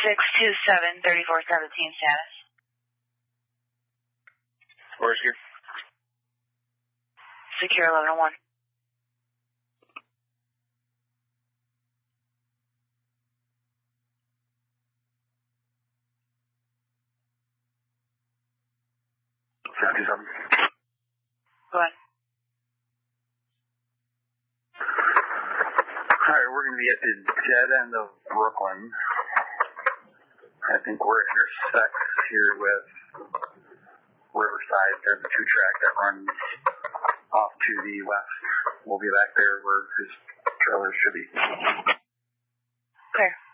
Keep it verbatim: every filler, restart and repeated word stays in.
six two seven, thirty-four seventeen status. Where's your? Secure eleven oh one. fifty-seven. Go ahead. Alright, we're going to be at the dead end of Brooklyn. I think we're intersects here with Riverside. There's a two track that runs off to the west. We'll be back there where his trailer should be. Clear.